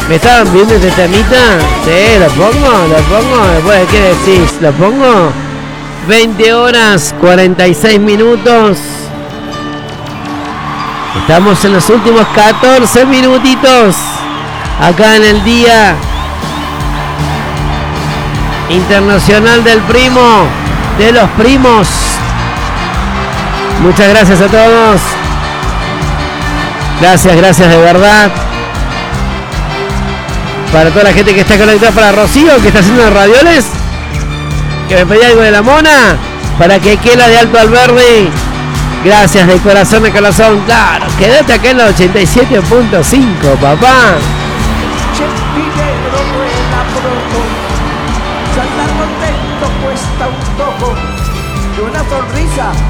¿Me estaban viendo este temita? Sí, lo pongo. Después, ¿qué decís? ¿Lo pongo? 20 horas, 46 minutos. Estamos en los últimos 14 minutitos. Acá en el Día Internacional del Primo. De los primos. Muchas gracias a todos. Gracias de verdad. Para toda la gente que está conectada, para Rocío que está haciendo los ravioles, que me pedía algo de la mona, para que quede de Alto Alberdi. Gracias de corazón, claro, quédate acá en la 87.5, papá. Saltar contento cuesta un poco, y una sonrisa